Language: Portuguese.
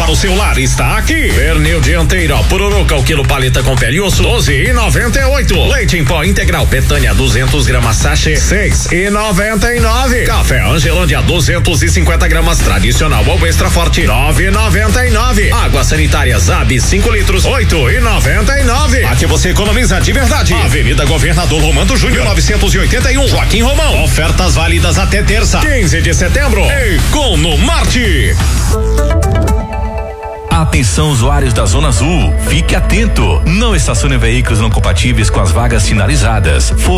para o seu lar está aqui. Pernil dianteiro Pururuca, o quilo paleta com pele e osso, 12,98. Leite em pó integral Betânia 200 gramas sachê, 6,99. Café Angelândia 250 gramas tradicional ou extra forte, 9,99. Água sanitária Zab 5 litros, 8,99. Aqui você economiza de verdade. Avenida Governador Romano Júnior 981, Joaquim Romão. Ofertas válidas até terça, 15 de setembro. Economarte. Atenção, usuários da Zona Azul, fique atento. Não estacione veículos não compatíveis com as vagas sinalizadas.